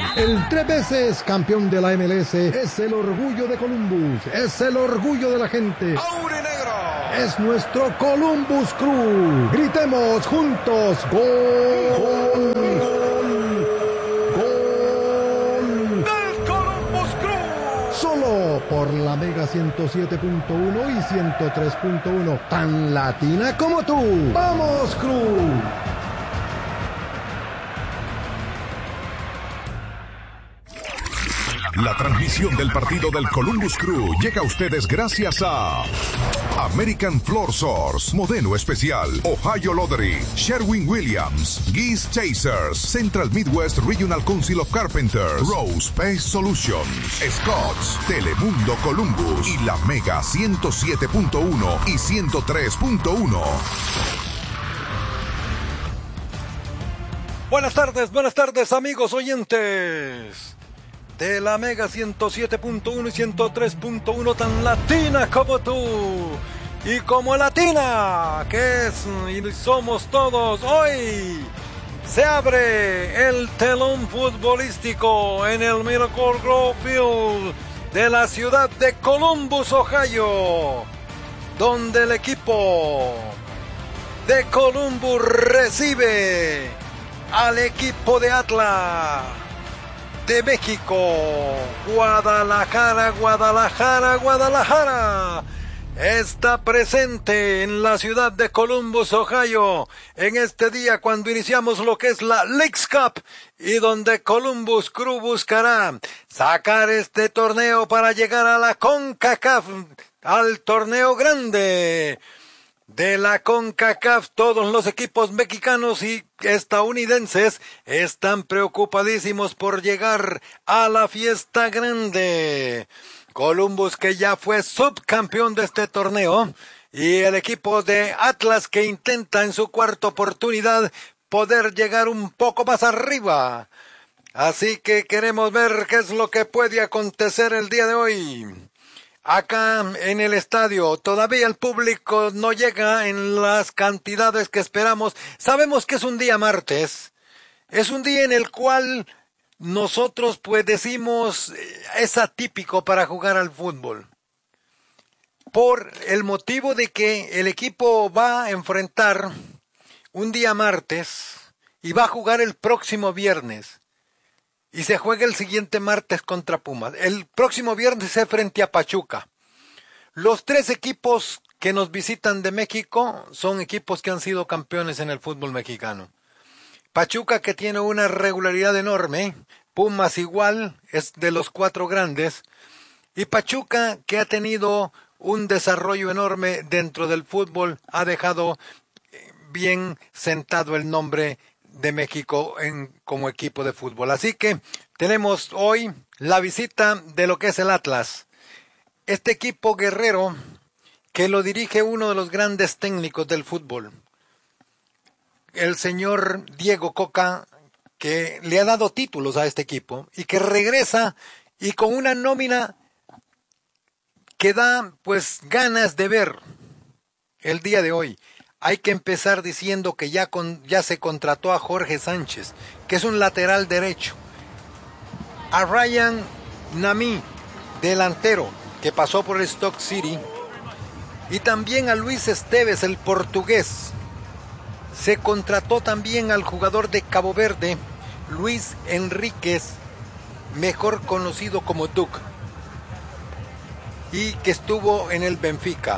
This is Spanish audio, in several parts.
El 3 veces campeón de la MLS es el orgullo de Columbus, es el orgullo de la gente. ¡Aurinegro! Es nuestro Columbus Crew. Gritemos juntos: ¡Gol! ¡Gol! ¡Gol! ¡Del Columbus Crew! Solo por la Mega 107.1 y 103.1. Tan latina como tú. ¡Vamos, Crew! La transmisión del partido del Columbus Crew llega a ustedes gracias a American Floor Source, Modelo Especial, Ohio Lottery, Sherwin-Williams, Geese Chasers, Central Midwest Regional Council of Carpenters, Rose Pest Solutions, Scotts, Telemundo Columbus y la Mega 107.1 y 103.1. Buenas tardes amigos oyentes de la Mega 107.1 y 103.1, tan latina como tú y como latina que es y somos todos. Hoy se abre el telón futbolístico en el Miracle Grow Field de la ciudad de Columbus, Ohio, donde el equipo de Columbus recibe al equipo de Atlas de México. Guadalajara está presente en la ciudad de Columbus, Ohio, en este día cuando iniciamos lo que es la Leagues Cup y donde Columbus Crew buscará sacar este torneo para llegar a la CONCACAF, al torneo grande de la CONCACAF. Todos los equipos mexicanos y estadounidenses están preocupadísimos por llegar a la fiesta grande. Columbus, que ya fue subcampeón de este torneo, y el equipo de Atlas, que intenta en su cuarta oportunidad poder llegar un poco más arriba. Así que queremos ver qué es lo que puede acontecer el día de hoy. Acá en el estadio todavía el público no llega en las cantidades que esperamos. Sabemos que es un día martes, es un día en el cual nosotros pues decimos es atípico para jugar al fútbol, por el motivo de que el equipo va a enfrentar un día martes y va a jugar el próximo viernes. Y se juega el siguiente martes contra Pumas. El próximo viernes es frente a Pachuca. Los tres equipos que nos visitan de México son equipos que han sido campeones en el fútbol mexicano. Pachuca, que tiene una regularidad enorme. Pumas igual, es de los cuatro grandes. Y Pachuca, que ha tenido un desarrollo enorme dentro del fútbol, ha dejado bien sentado el nombre de México como equipo de fútbol. Así que tenemos hoy la visita de lo que es el Atlas. Este equipo guerrero que lo dirige uno de los grandes técnicos del fútbol, el señor Diego Coca, que le ha dado títulos a este equipo y que regresa y con una nómina que da pues ganas de ver el día de hoy. Hay que empezar diciendo que ya se contrató a Jorge Sánchez, que es un lateral derecho. A Ryan Nami, delantero, que pasó por el Stoke City. Y también a Luis Esteves, el portugués. Se contrató también al jugador de Cabo Verde, Luis Enríquez, mejor conocido como Duke, y que estuvo en el Benfica.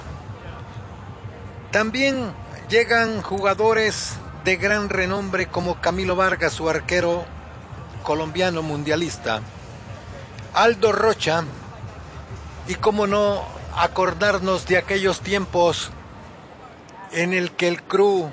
También llegan jugadores de gran renombre como Camilo Vargas, su arquero colombiano mundialista, Aldo Rocha, y cómo no acordarnos de aquellos tiempos en el que el Crew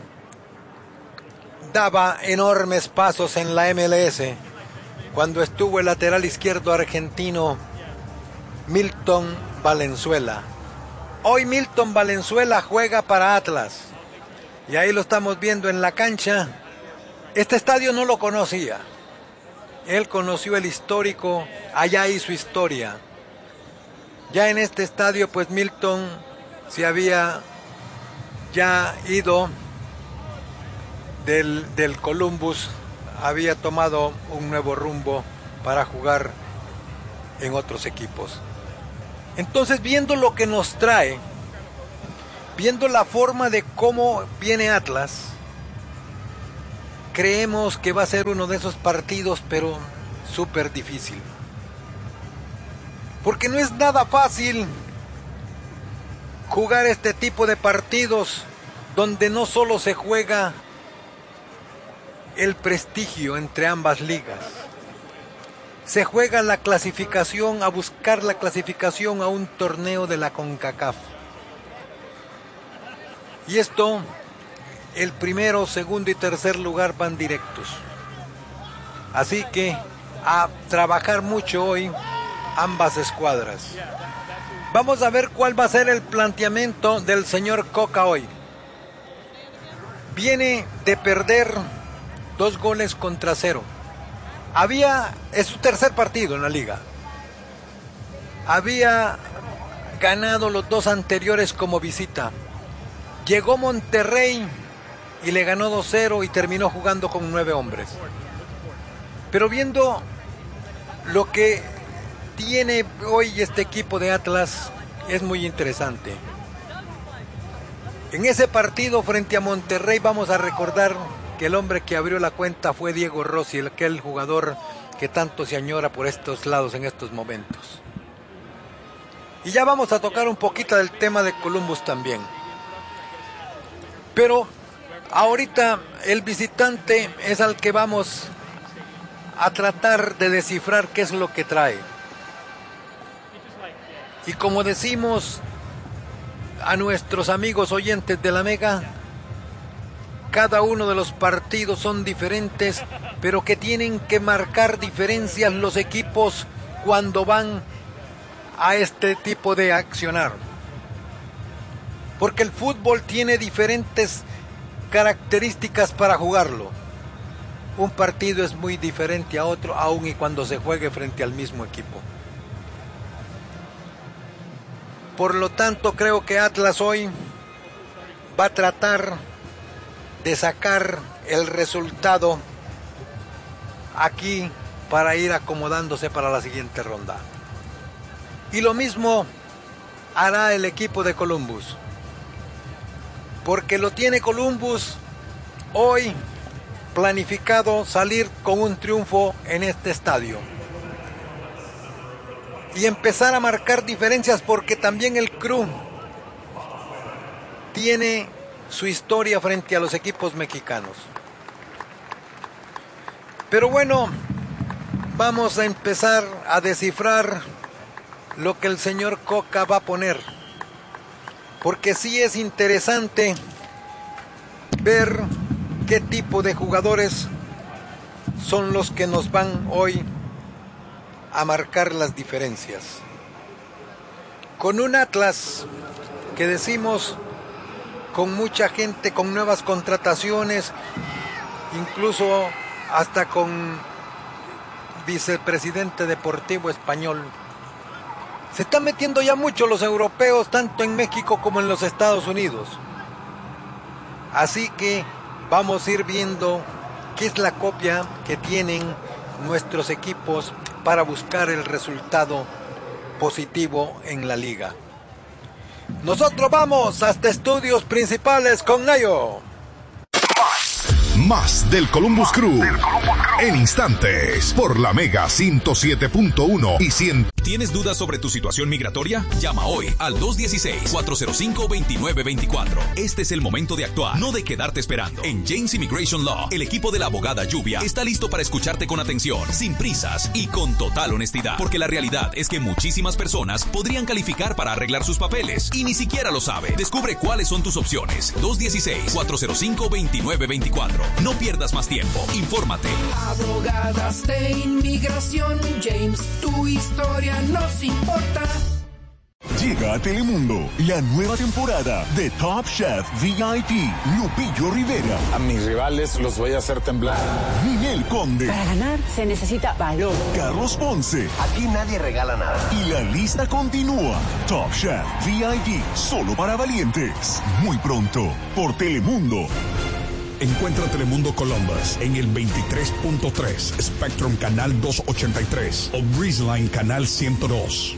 daba enormes pasos en la MLS, cuando estuvo el lateral izquierdo argentino Milton Valenzuela. Hoy Milton Valenzuela juega para Atlas. Y ahí lo estamos viendo en la cancha. Este estadio no lo conocía. Él conoció el histórico, allá hizo historia. Ya en este estadio, pues Milton se había ya ido del Columbus, había tomado un nuevo rumbo para jugar en otros equipos. Entonces, viendo lo que nos trae, viendo la forma de cómo viene Atlas, creemos que va a ser uno de esos partidos, pero súper difícil. Porque no es nada fácil jugar este tipo de partidos donde no solo se juega el prestigio entre ambas ligas, se juega la clasificación, a buscar la clasificación a un torneo de la CONCACAF. Y esto, el primero, segundo y tercer lugar van directos. Así que a trabajar mucho hoy ambas escuadras. Vamos a ver cuál va a ser el planteamiento del señor Coca hoy. Viene de perder 2-0. Es su tercer partido en la liga. Había ganado los 2 anteriores como visita. Llegó Monterrey y le ganó 2-0 y terminó jugando con 9 hombres. Pero viendo lo que tiene hoy este equipo de Atlas, es muy interesante. En ese partido frente a Monterrey vamos a recordar que el hombre que abrió la cuenta fue Diego Rossi, aquel jugador que tanto se añora por estos lados en estos momentos. Y ya vamos a tocar un poquito del tema de Columbus también. Pero ahorita el visitante es al que vamos a tratar de descifrar qué es lo que trae. Y como decimos a nuestros amigos oyentes de la Mega, cada uno de los partidos son diferentes, pero que tienen que marcar diferencias los equipos cuando van a este tipo de accionar. Porque el fútbol tiene diferentes características para jugarlo. Un partido es muy diferente a otro, aun y cuando se juegue frente al mismo equipo. Por lo tanto, creo que Atlas hoy va a tratar de sacar el resultado aquí para ir acomodándose para la siguiente ronda. Y lo mismo hará el equipo de Columbus, porque lo tiene Columbus hoy planificado salir con un triunfo en este estadio y empezar a marcar diferencias, porque también el Crew tiene su historia frente a los equipos mexicanos. Pero bueno, vamos a empezar a descifrar lo que el señor Coca va a poner, porque sí es interesante ver qué tipo de jugadores son los que nos van hoy a marcar las diferencias. Con un Atlas que decimos con mucha gente, con nuevas contrataciones, incluso hasta con vicepresidente deportivo español. Se están metiendo ya mucho los europeos, tanto en México como en los Estados Unidos. Así que vamos a ir viendo qué es la copia que tienen nuestros equipos para buscar el resultado positivo en la liga. Nosotros vamos hasta estudios principales con Nayo. Más del Columbus Crew en instantes por la Mega 107.1 y 100. ¿Tienes dudas sobre tu situación migratoria? Llama hoy al 216-405-2924. Este es el momento de actuar, no de quedarte esperando. En James Immigration Law, el equipo de la abogada Lluvia está listo para escucharte con atención, sin prisas y con total honestidad. Porque la realidad es que muchísimas personas podrían calificar para arreglar sus papeles y ni siquiera lo saben. Descubre cuáles son tus opciones. 216-405-2924. No pierdas más tiempo. Infórmate. Abogadas de inmigración, James, tu historia nos importa. Llega a Telemundo la nueva temporada de Top Chef VIP. Lupillo Rivera. A mis rivales los voy a hacer temblar. Ninel Conde. Para ganar se necesita valor. Carlos Ponce. Aquí nadie regala nada. Y la lista continúa. Top Chef VIP, solo para valientes. Muy pronto, por Telemundo. Encuentra Telemundo Columbus en el 23.3, Spectrum Canal 283 o Breezeline Canal 102.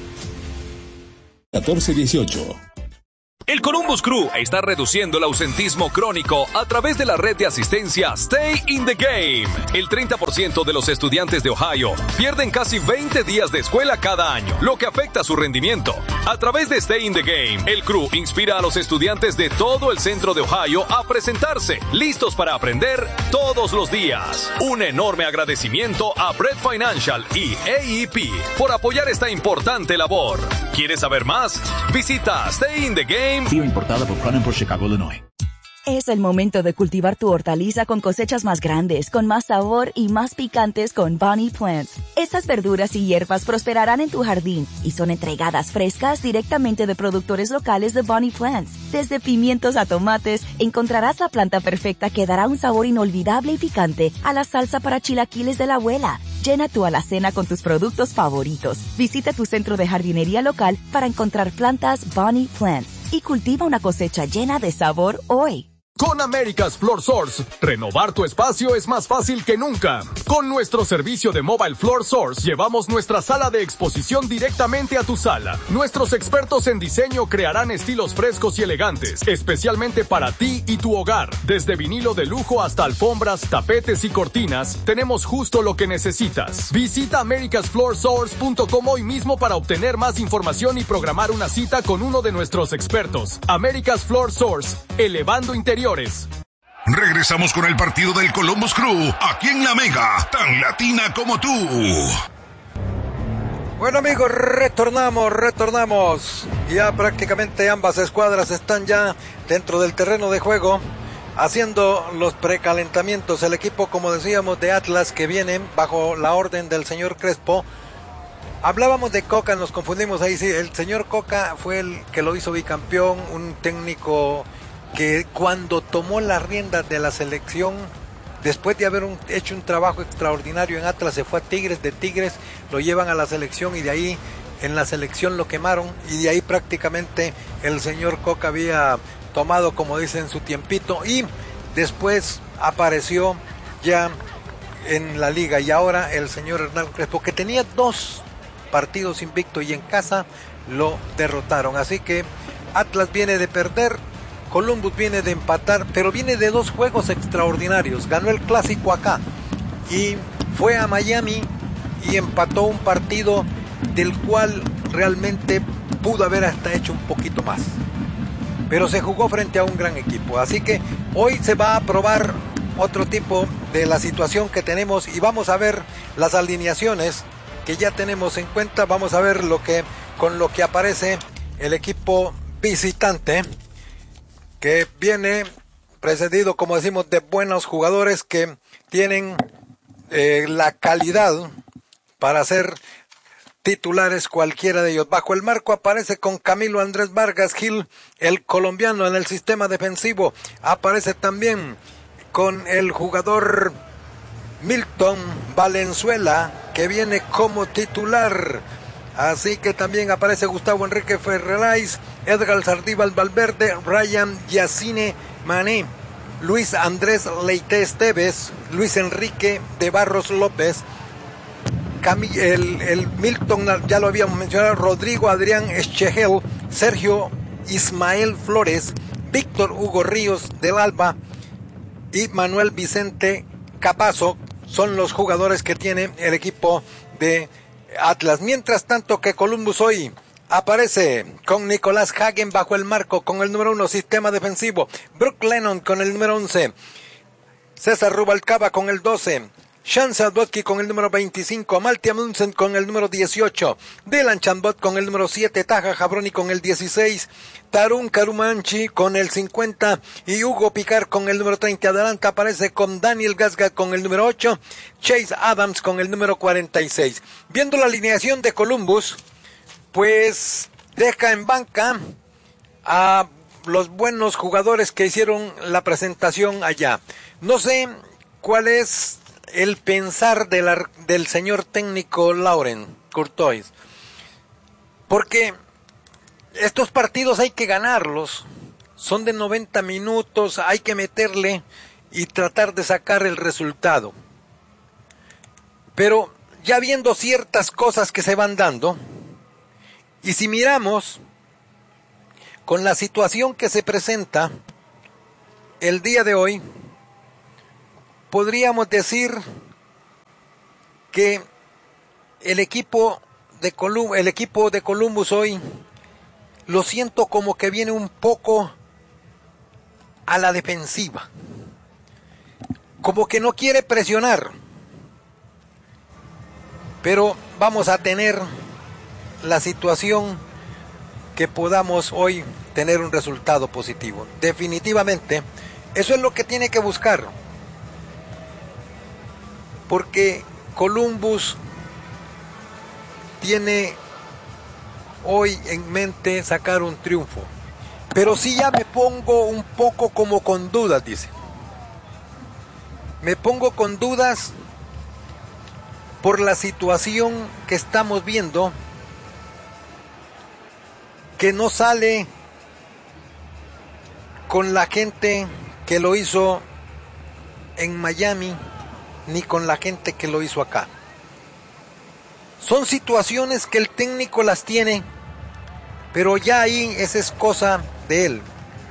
1418. El Columbus Crew está reduciendo el ausentismo crónico a través de la red de asistencia Stay in the Game. El 30% de los estudiantes de Ohio pierden casi 20 días de escuela cada año, lo que afecta su rendimiento. A través de Stay in the Game, el Crew inspira a los estudiantes de todo el centro de Ohio a presentarse, listos para aprender todos los días. Un enorme agradecimiento a Bread Financial y AEP por apoyar esta importante labor. ¿Quieres saber más? Visita Stay in the Game. Importada por Cronenberg, Chicago, Illinois. Es el momento de cultivar tu hortaliza con cosechas más grandes, con más sabor y más picantes con Bonnie Plants. Estas verduras y hierbas prosperarán en tu jardín y son entregadas frescas directamente de productores locales de Bonnie Plants. Desde pimientos a tomates, encontrarás la planta perfecta que dará un sabor inolvidable y picante a la salsa para chilaquiles de la abuela. Llena tu alacena con tus productos favoritos. Visita tu centro de jardinería local para encontrar plantas Bonnie Plants y cultiva una cosecha llena de sabor hoy. Con America's Floor Source, renovar tu espacio es más fácil que nunca. Con nuestro servicio de Mobile Floor Source, llevamos nuestra sala de exposición directamente a tu sala. Nuestros expertos en diseño crearán estilos frescos y elegantes, especialmente para ti y tu hogar. Desde vinilo de lujo hasta alfombras, tapetes y cortinas, tenemos justo lo que necesitas. Visita americasfloorsource.com hoy mismo para obtener más información y programar una cita con uno de nuestros expertos. America's Floor Source, elevando interiores. Regresamos con el partido del Columbus Crew, aquí en La Mega, tan latina como tú. Bueno amigos, retornamos. Ya prácticamente ambas escuadras están ya dentro del terreno de juego, haciendo los precalentamientos. El equipo, como decíamos, de Atlas, que viene bajo la orden del señor Crespo. Hablábamos de Coca, nos confundimos ahí, sí, el señor Coca fue el que lo hizo bicampeón, un técnico que cuando tomó las riendas de la selección, después de haber hecho un trabajo extraordinario en Atlas, se fue a Tigres, de Tigres lo llevan a la selección y de ahí en la selección lo quemaron y de ahí prácticamente el señor Coca había tomado, como dicen, su tiempito y después apareció ya en la liga y ahora el señor Hernán Crespo, que tenía 2 partidos invictos y en casa lo derrotaron, así que Atlas viene de perder, Columbus viene de empatar, pero viene de 2 juegos extraordinarios. Ganó el clásico acá y fue a Miami y empató un partido del cual realmente pudo haber hasta hecho un poquito más. Pero se jugó frente a un gran equipo. Así que hoy se va a probar otro tipo de la situación que tenemos y vamos a ver las alineaciones que ya tenemos en cuenta. Vamos a ver con lo que aparece el equipo visitante, que viene precedido, como decimos, de buenos jugadores que tienen la calidad para ser titulares cualquiera de ellos. Bajo el marco aparece con Camilo Andrés Vargas Gil, el colombiano en el sistema defensivo. Aparece también con el jugador Milton Valenzuela, que viene como titular. Así que también aparece Gustavo Enrique Ferrerais, Edgar Sardíbal Valverde, Ryan Yacine Mané, Luis Andrés Leite Esteves, Luis Enrique de Barros López, el Milton, ya lo habíamos mencionado, Rodrigo Adrián Eschegel, Sergio Ismael Flores, Víctor Hugo Ríos del Alba y Manuel Vicente Capazo son los jugadores que tiene el equipo de Atlas. Mientras tanto que Columbus hoy aparece con Nicolás Hagen bajo el marco con el número 1, sistema defensivo, Brook Lennon con el número 11, César Rubalcaba con el 12, Sean Sadowski con el número 25, Malte Amundsen con el número 18, Dylan Chambot con el número 7, Taja Jabroni con el 16, Tarun Karumanchi con el 50 y Hugo Picar con el número 30. Adelante aparece con Daniel Gasgat con el número 8, Chase Adams con el número 46. Viendo la alineación de Columbus, pues deja en banca a los buenos jugadores que hicieron la presentación allá. No sé cuál es el pensar del señor técnico Laurent Courtois, porque estos partidos hay que ganarlos, son de 90 minutos, hay que meterle y tratar de sacar el resultado. Pero ya viendo ciertas cosas que se van dando, y si miramos con la situación que se presenta el día de hoy, podríamos decir que el equipo de Columbus hoy lo siento como que viene un poco a la defensiva, como que no quiere presionar, pero vamos a tener la situación que podamos hoy tener un resultado positivo. Definitivamente, eso es lo que tiene que buscar, porque Columbus tiene hoy en mente sacar un triunfo, pero sí ya me pongo un poco como con dudas, dice. Me pongo con dudas por la situación que estamos viendo, que no sale con la gente que lo hizo en Miami, ni con la gente que lo hizo acá. Son situaciones que el técnico las tiene, pero ya ahí esa es cosa de él.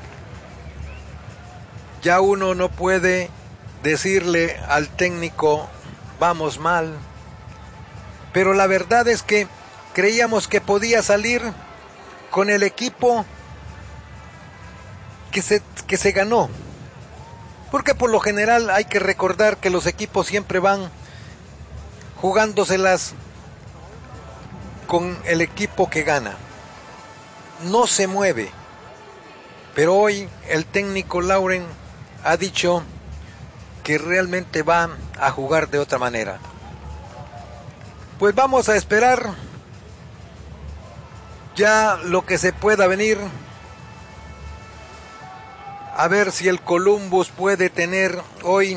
Ya uno no puede decirle al técnico, vamos mal, pero la verdad es que creíamos que podía salir con el equipo que se ganó, porque por lo general hay que recordar que los equipos siempre van jugándoselas con el equipo que gana, no se mueve. Pero hoy el técnico Lauren ha dicho que realmente va a jugar de otra manera. Pues vamos a esperar ya lo que se pueda venir, a ver si el Columbus puede tener hoy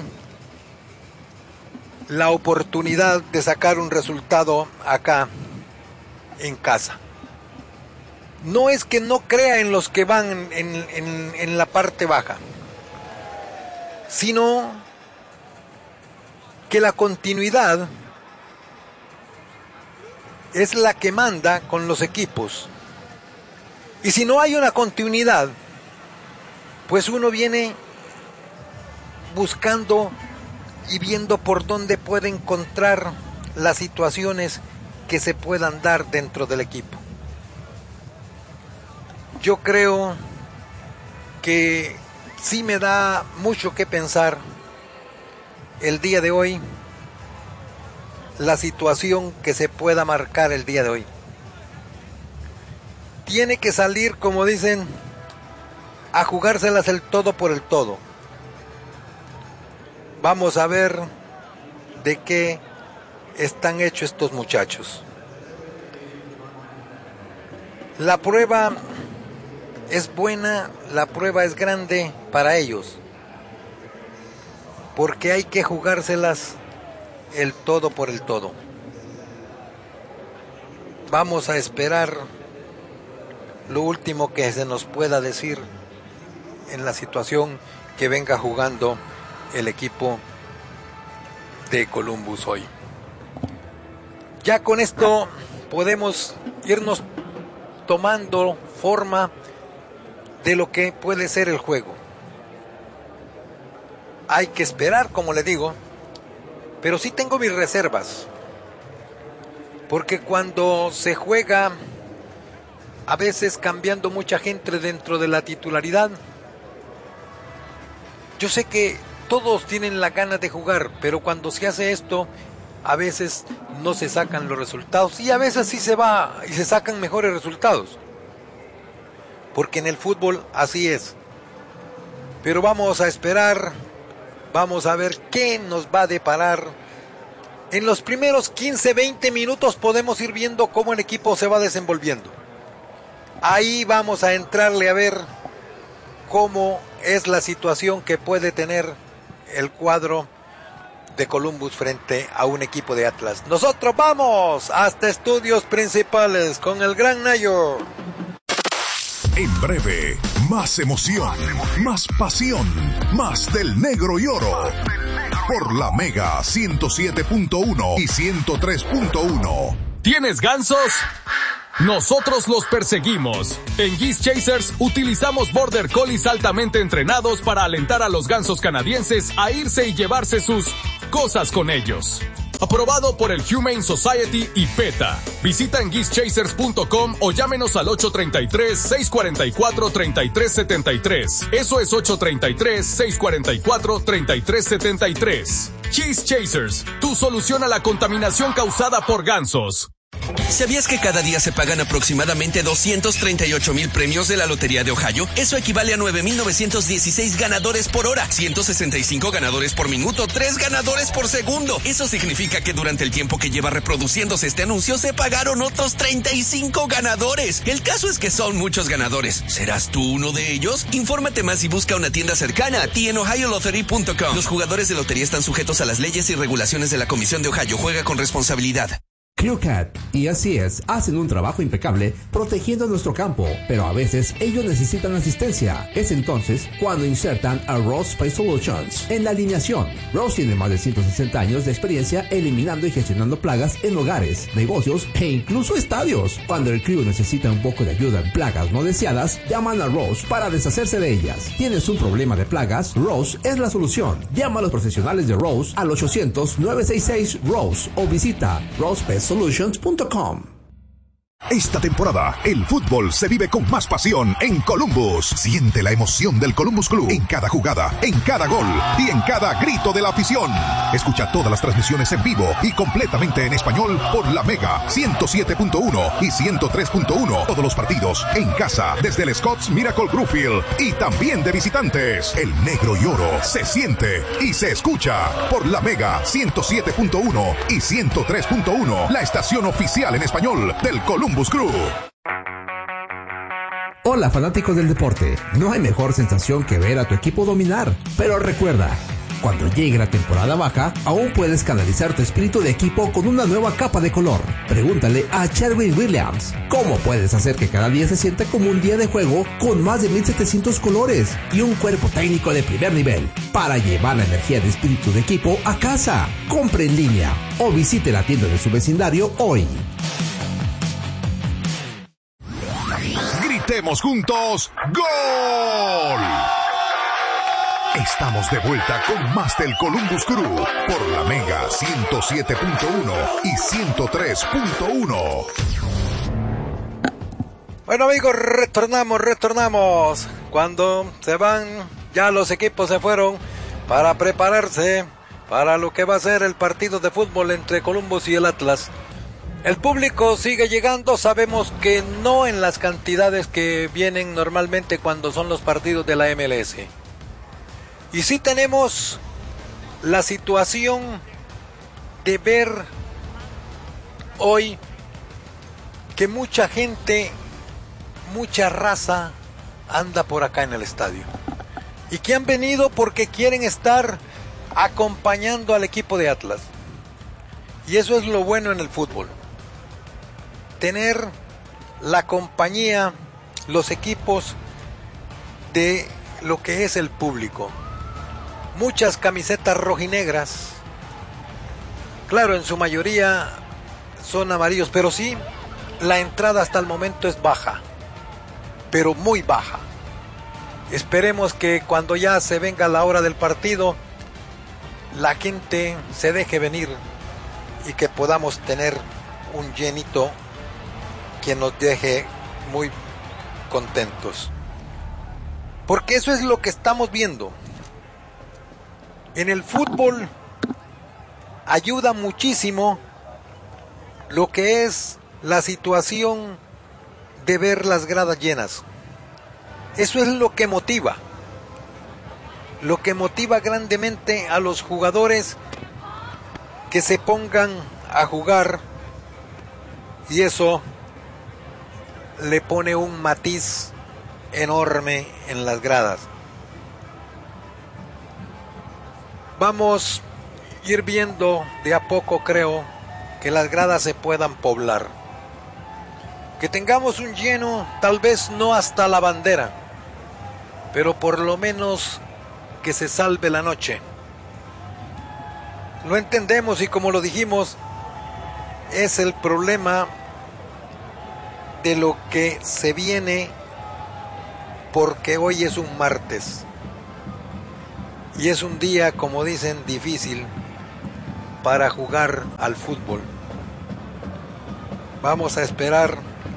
la oportunidad de sacar un resultado acá en casa. No es que no crea en los que van en la parte baja, sino que la continuidad es la que manda con los equipos. Y si no hay una continuidad, pues uno viene buscando y viendo por dónde puede encontrar las situaciones que se puedan dar dentro del equipo. Yo creo que sí me da mucho que pensar el día de hoy, la situación que se pueda marcar el día de hoy. Tiene que salir, como dicen, a jugárselas el todo por el todo. Vamos a ver de qué están hechos estos muchachos. La prueba es buena, la prueba es grande para ellos, porque hay que jugárselas el todo por el todo. Vamos a esperar lo último que se nos pueda decir en la situación que venga jugando el equipo de Columbus hoy. Ya con esto podemos irnos tomando forma de lo que puede ser el juego. Hay que esperar, como le digo, pero sí tengo mis reservas, porque cuando se juega a veces cambiando mucha gente dentro de la titularidad, yo sé que todos tienen la gana de jugar, pero cuando se hace esto, a veces no se sacan los resultados, y a veces sí se va y se sacan mejores resultados, porque en el fútbol así es. Pero vamos a esperar, vamos a ver qué nos va a deparar. En los primeros 15-20 minutos podemos ir viendo cómo el equipo se va desenvolviendo. Ahí vamos a entrarle a ver cómo es la situación que puede tener el cuadro de Columbus frente a un equipo de Atlas. Nosotros vamos hasta estudios principales con el gran Nayo. En breve, más emoción, más pasión, más del negro y oro. Por la Mega 107.1 y 103.1. ¿Tienes gansos? Nosotros los perseguimos. En Geese Chasers utilizamos Border Collies altamente entrenados para alentar a los gansos canadienses a irse y llevarse sus cosas con ellos. Aprobado por el Humane Society y PETA. Visita en geesechasers.com o llámenos al 833-644-3373. Eso es 833-644-3373. Geese Chasers, tu solución a la contaminación causada por gansos. ¿Sabías que cada día se pagan aproximadamente 238,000 premios de la Lotería de Ohio? Eso equivale a 9,916 ganadores por hora, 165 ganadores por minuto, 3 ganadores por segundo. Eso significa que durante el tiempo que lleva reproduciéndose este anuncio se pagaron otros 35 ganadores. El caso es que son muchos ganadores. ¿Serás tú uno de ellos? Infórmate más y busca una tienda cercana a ti en ohiolottery.com. Los jugadores de lotería están sujetos a las leyes y regulaciones de la Comisión de Ohio. Juega con responsabilidad. ClearCat y ACS hacen un trabajo impecable protegiendo nuestro campo, pero a veces ellos necesitan asistencia. Es entonces cuando insertan a Rose Pest Solutions en la alineación. Rose tiene más de 160 años de experiencia eliminando y gestionando plagas en hogares, negocios e incluso estadios. Cuando el crew necesita un poco de ayuda en plagas no deseadas, llaman a Rose para deshacerse de ellas. ¿Tienes un problema de plagas? Rose es la solución. Llama a los profesionales de Rose al 800-966-ROSE o visita rosepestsolutions.com. Esta temporada, el fútbol se vive con más pasión en Columbus. Siente la emoción del Columbus Crew en cada jugada, en cada gol y en cada grito de la afición. Escucha todas las transmisiones en vivo y completamente en español por la Mega 107.1 y 103.1. Todos los partidos en casa desde el Scott's Miracle Greenfield y también de visitantes. El negro y oro se siente y se escucha por la Mega 107.1 y 103.1. La estación oficial en español del Columbus Crew. Hola fanáticos del deporte, no hay mejor sensación que ver a tu equipo dominar, pero recuerda, cuando llegue la temporada baja, aún puedes canalizar tu espíritu de equipo con una nueva capa de color. Pregúntale a Sherwin Williams, ¿cómo puedes hacer que cada día se sienta como un día de juego con más de 1700 colores y un cuerpo técnico de primer nivel para llevar la energía de espíritu de equipo a casa? Compre en línea o visite la tienda de su vecindario hoy. Gritemos juntos, ¡gol! Estamos de vuelta con más del Columbus Crew por la Mega 107.1 y 103.1. Bueno amigos, retornamos. Cuando se van, ya los equipos se fueron para prepararse para lo que va a ser el partido de fútbol entre Columbus y el Atlas. El público sigue llegando, sabemos que no en las cantidades que vienen normalmente cuando son los partidos de la MLS. Y sí tenemos la situación de ver hoy que mucha gente, mucha raza anda por acá en el estadio. Y que han venido porque quieren estar acompañando al equipo de Atlas. Y eso es lo bueno en el fútbol. Tener la compañía, los equipos de lo que es el público. Muchas camisetas rojinegras, claro, en su mayoría son amarillos, pero sí, la entrada hasta el momento es baja, pero muy baja. Esperemos que cuando ya se venga la hora del partido, la gente se deje venir y que podamos tener un llenito que nos deje muy contentos. Porque eso es lo que estamos viendo. En el fútbol ayuda muchísimo lo que es la situación de ver las gradas llenas. Eso es lo que motiva. Lo que motiva grandemente a los jugadores que se pongan a jugar, y eso le pone un matiz enorme en las gradas. Vamos a ir viendo de a poco, creo, que las gradas se puedan poblar, Que tengamos un lleno, tal vez no hasta la bandera, pero por lo menos que se salve la noche. Lo entendemos y como lo dijimos, es el problema de lo que se viene, porque hoy es un martes y es un día, como dicen, difícil para jugar al fútbol. Vamos a esperar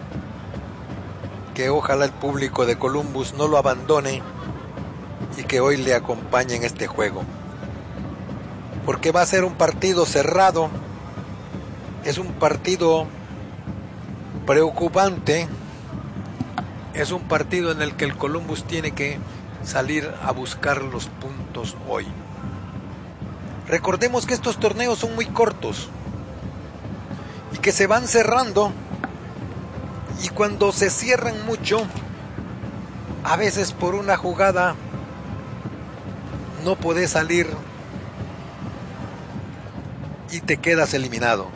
que ojalá el público de Columbus no lo abandone y que hoy le acompañe en este juego, porque va a ser un partido cerrado, es un partido preocupante, es un partido en el que el Columbus tiene que salir a buscar los puntos hoy. Recordemos que estos torneos son muy cortos y que se van cerrando, y cuando se cierran mucho, a veces por una jugada no podés salir y te quedas eliminado.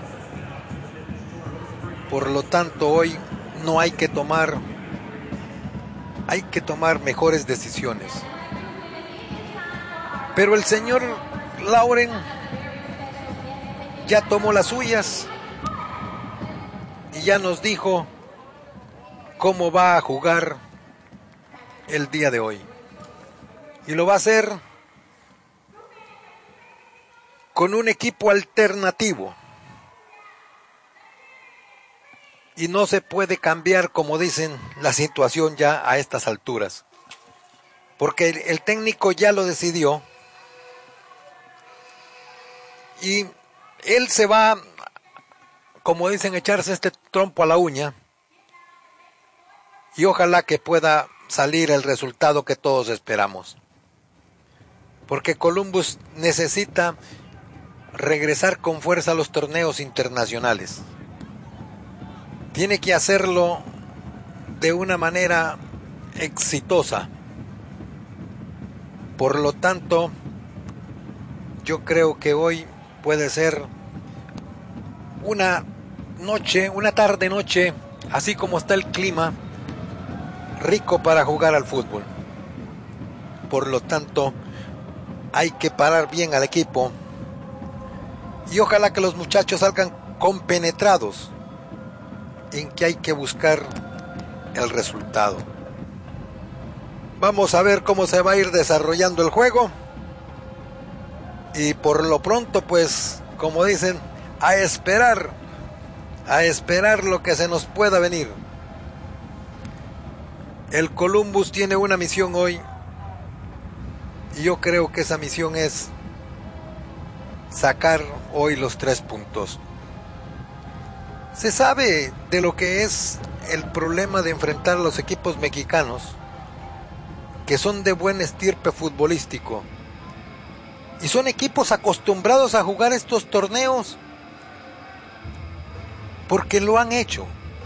Por lo tanto, hoy no hay que tomar mejores decisiones. Pero el señor Lauren ya tomó las suyas y ya nos dijo cómo va a jugar el día de hoy. Y lo va a hacer con un equipo alternativo. Y no se puede cambiar, como dicen, la situación ya a estas alturas. Porque el técnico ya lo decidió. Y él se va, como dicen, echarse este trompo a la uña. Y ojalá que pueda salir el resultado que todos esperamos. Porque Columbus necesita regresar con fuerza a los torneos internacionales. Tiene que hacerlo de una manera exitosa. Por lo tanto, yo creo que hoy puede ser una tarde-noche, así como está el clima, rico para jugar al fútbol. Por lo tanto, hay que parar bien al equipo y ojalá que los muchachos salgan compenetrados en que hay que buscar el resultado. Vamos a ver cómo se va a ir desarrollando el juego y por lo pronto, pues, como dicen, a esperar lo que se nos pueda venir. El Columbus tiene una misión hoy y yo creo que esa misión es sacar hoy los 3 puntos. Se sabe de lo que es el problema de enfrentar a los equipos mexicanos, que son de buen estirpe futbolístico y son equipos acostumbrados a jugar estos torneos porque lo han hecho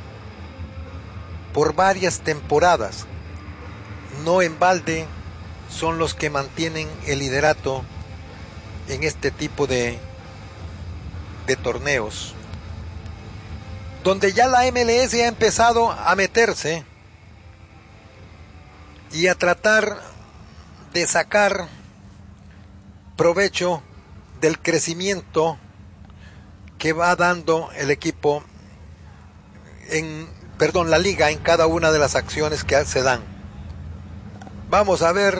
por varias temporadas. No en balde son los que mantienen el liderato en este tipo de torneos, donde ya la MLS ha empezado a meterse y a tratar de sacar provecho del crecimiento que va dando el equipo la liga en cada una de las acciones que se dan. Vamos a ver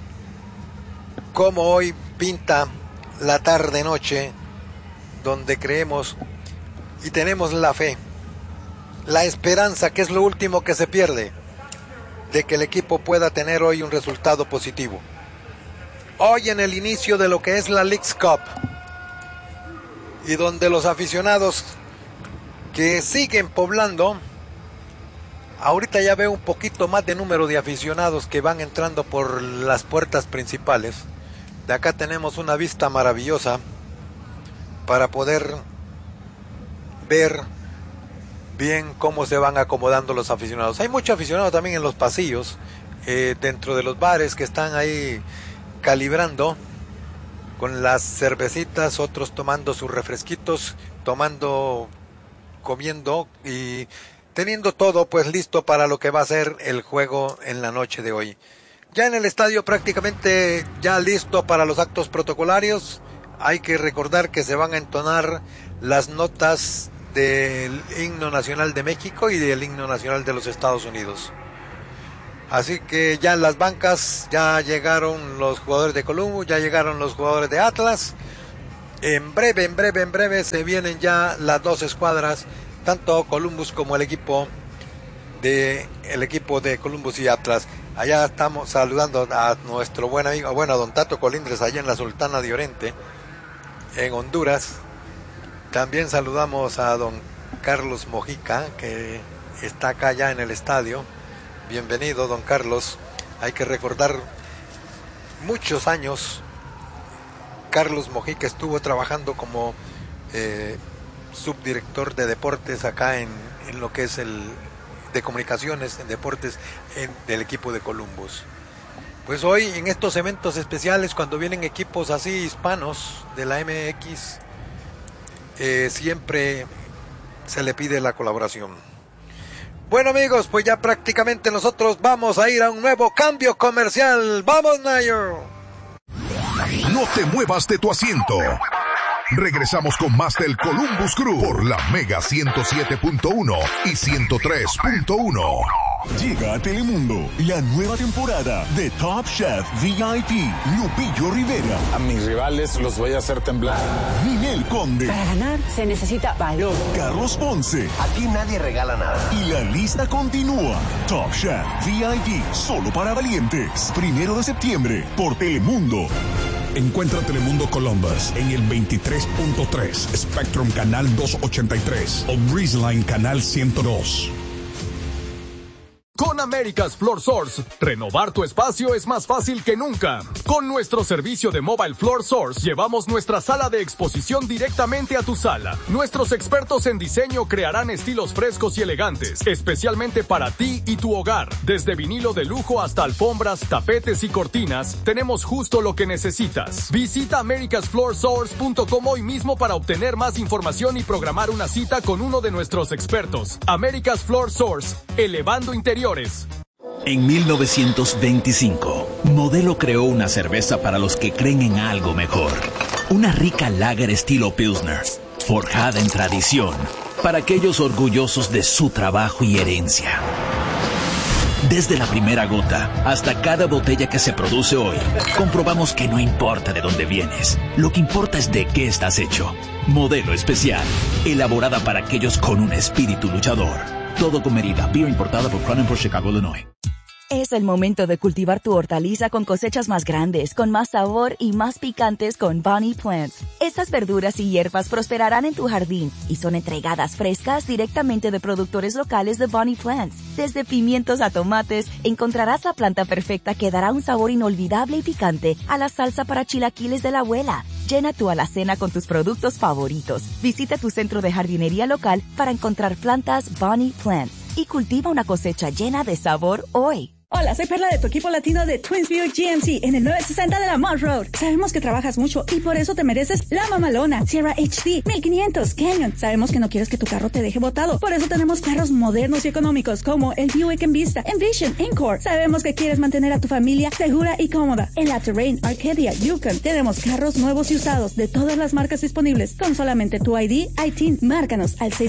cómo hoy pinta la tarde-noche, donde creemos y tenemos la fe, la esperanza, que es lo último que se pierde, de que el equipo pueda tener hoy un resultado positivo. Hoy en el inicio de lo que es la Leagues Cup, y donde los aficionados que siguen poblando, ahorita ya veo un poquito más de número de aficionados que van entrando por las puertas principales. De acá tenemos una vista maravillosa para poder ver bien cómo se van acomodando los aficionados. Hay muchos aficionados también en los pasillos, dentro de los bares, que están ahí calibrando con las cervecitas, otros tomando sus refresquitos, comiendo, y teniendo todo pues listo para lo que va a ser el juego en la noche de hoy. Ya en el estadio prácticamente ya listo para los actos protocolarios. Hay que recordar que se van a entonar las notas del himno nacional de México y del himno nacional de los Estados Unidos. Así que ya en las bancas ya llegaron los jugadores de Columbus, ya llegaron los jugadores de Atlas. En breve se vienen ya las dos escuadras, tanto Columbus como el equipo de Columbus y Atlas. Allá estamos saludando a nuestro buen amigo, a don Tato Colindres, allá en la Sultana de Oriente, en Honduras. También saludamos a don Carlos Mojica, que está acá ya en el estadio. Bienvenido, don Carlos. Hay que recordar muchos años. Carlos Mojica estuvo trabajando como subdirector de deportes acá en lo que es el de comunicaciones en deportes del equipo de Columbus. Pues hoy en estos eventos especiales, cuando vienen equipos así hispanos de la MX, siempre se le pide la colaboración. Bueno amigos, pues ya prácticamente nosotros vamos a ir a un nuevo cambio comercial. ¡Vamos, Nayo! No te muevas de tu asiento. Regresamos con más del Columbus Crew por la Mega 107.1 y 103.1. Llega a Telemundo la nueva temporada de Top Chef VIP. Lupillo Rivera. A mis rivales los voy a hacer temblar. Ninel Conde. Para ganar se necesita valor. Carlos Ponce. Aquí nadie regala nada. Y la lista continúa. Top Chef VIP, solo para valientes. 1 de septiembre por Telemundo. Encuentra Telemundo Columbus en el 23.3, Spectrum Canal 283 o Breezeline Canal 102. Con America's Floor Source, renovar tu espacio es más fácil que nunca. Con nuestro servicio de Mobile Floor Source, llevamos nuestra sala de exposición directamente a tu sala. Nuestros expertos en diseño crearán estilos frescos y elegantes, especialmente para ti y tu hogar. Desde vinilo de lujo hasta alfombras, tapetes y cortinas, tenemos justo lo que necesitas. Visita americasfloorsource.com hoy mismo para obtener más información y programar una cita con uno de nuestros expertos. America's Floor Source, elevando interiores. En 1925, Modelo creó una cerveza para los que creen en algo mejor. Una rica lager estilo Pilsner, forjada en tradición, para aquellos orgullosos de su trabajo y herencia. Desde la primera gota hasta cada botella que se produce hoy, comprobamos que no importa de dónde vienes, lo que importa es de qué estás hecho. Modelo especial, elaborada para aquellos con un espíritu luchador. Todo con medida. Beer importada por Crown Imports, Chicago, Illinois. Es el momento de cultivar tu hortaliza con cosechas más grandes, con más sabor y más picantes con Bonnie Plants. Estas verduras y hierbas prosperarán en tu jardín y son entregadas frescas directamente de productores locales de Bonnie Plants. Desde pimientos a tomates, encontrarás la planta perfecta que dará un sabor inolvidable y picante a la salsa para chilaquiles de la abuela. Llena tu alacena con tus productos favoritos. Visita tu centro de jardinería local para encontrar plantas Bonnie Plants y cultiva una cosecha llena de sabor hoy. Hola, soy Perla de tu equipo latino de Twins Buick GMC en el 960 de la Mott Road. Sabemos que trabajas mucho y por eso te mereces la mamalona, Sierra HD, 1500, Canyon. Sabemos que no quieres que tu carro te deje botado. Por eso tenemos carros modernos y económicos como el Buick Envista, Envision, Encore. Sabemos que quieres mantener a tu familia segura y cómoda. En la Terrain, Arcadia, Yukon, tenemos carros nuevos y usados de todas las marcas disponibles. Con solamente tu ID, ITIN. Márcanos al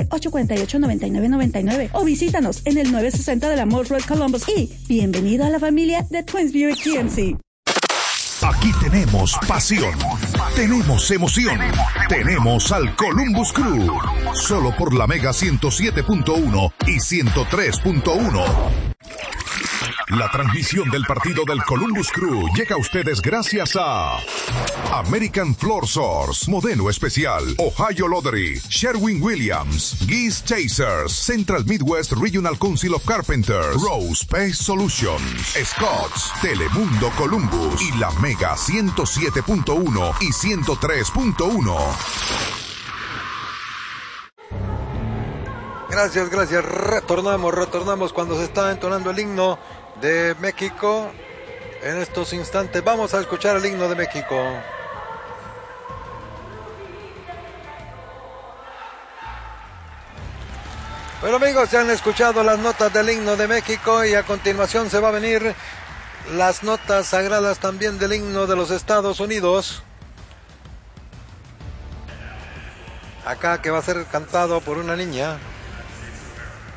614-848-9999 o visítanos en el 960 de la Mott Road, Columbus y bienvenido a la familia de Twins Buick GMC. Aquí tenemos pasión, tenemos emoción, tenemos al Columbus Crew. Solo por la Mega 107.1 y 103.1. La transmisión del partido del Columbus Crew llega a ustedes gracias a American Floor Source, Modelo Especial, Ohio Lottery, Sherwin-Williams, Geese Chasers, Central Midwest Regional Council of Carpenters, Rose Pest Solutions, Scotts, Telemundo Columbus y la Mega 107.1 y 103.1. Gracias. Retornamos cuando se está entonando el himno de México. En estos instantes vamos a escuchar el himno de México. Bueno, amigos, ya han escuchado las notas del himno de México y a continuación se va a venir las notas sagradas también del himno de los Estados Unidos. Acá que va a ser cantado por una niña.